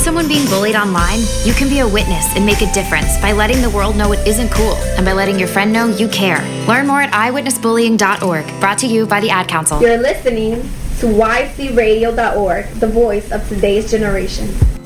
someone being bullied online? You can be a witness and make a difference by letting the world know it isn't cool and by letting your friend know you care. Learn more at eyewitnessbullying.org, brought to you by the Ad Council. You're listening to YCRadio.org, the voice of today's generation.